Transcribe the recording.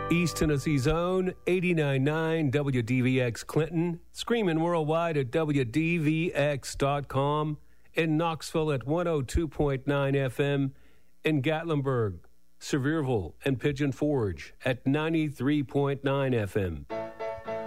East Tennessee's own 89.9 WDVX Clinton, screaming worldwide at WDVX.com, in Knoxville at 102.9 FM, in Gatlinburg, Sevierville, and Pigeon Forge at 93.9 FM.